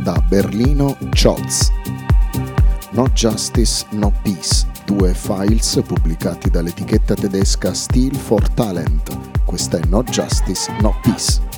da Berlino Scholz. No Justice, No Peace, 2 files pubblicati dall'etichetta tedesca Steel for Talent. Questa è No Justice, No Peace.